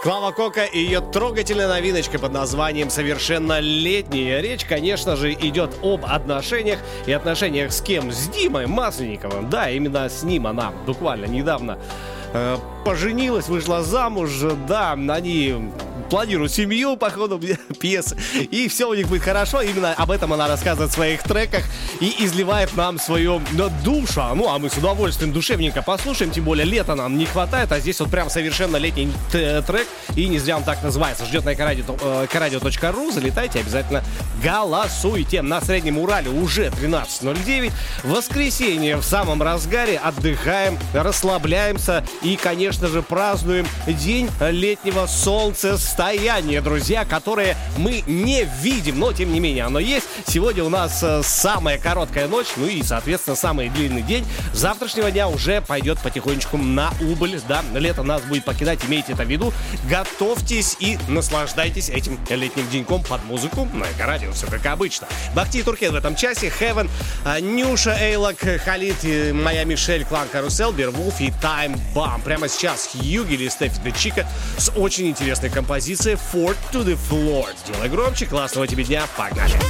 Клава Кока и ее трогательная новиночка под названием «Совершеннолетний». Речь, конечно же, идет об отношениях и отношениях с кем? С Димой Масленниковым. Да, именно с ним она буквально недавно поженилась, вышла замуж. Да, они планируют семью по ходу пьесы, и все у них будет хорошо. Именно об этом она рассказывает в своих треках и изливает нам свою душу. Ну, а мы с удовольствием душевненько послушаем, тем более лета нам не хватает, а здесь вот прям совершенно летний трек, и не зря он так называется. Ждет на Экорадио.ру, залетайте, обязательно голосуйте. На Среднем Урале уже 13:09, воскресенье в самом разгаре, отдыхаем, расслабляемся и, конечно же, празднуем день летнего солнцестояния, друзья, которые мы не видим, но тем не менее оно есть. Сегодня у нас самая короткая ночь, ну и, соответственно, самый длинный день. С завтрашнего дня уже пойдет потихонечку на убыль, да, лето нас будет покидать, имейте это в виду. Готовьтесь и наслаждайтесь этим летним деньком под музыку на Эко-радио, все как обычно. Бахти и Туркен в этом часе, Heaven, Нюша, Эйлок, Халид, моя Мишель, Клан Карусел, Бервулф и Time Bomb. Прямо сейчас Хьюги или Стефи де Чика с очень интересной композицией Four to the Floor. Сделай громче, классного тебе дня, погнали!